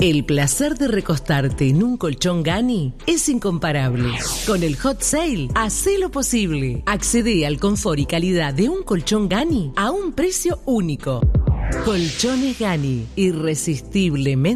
El placer de recostarte en un colchón Gani es incomparable. Con el Hot Sale, hacé lo posible. Accede al confort y calidad de un colchón Gani a un precio único. Colchones Gani, irresistiblemente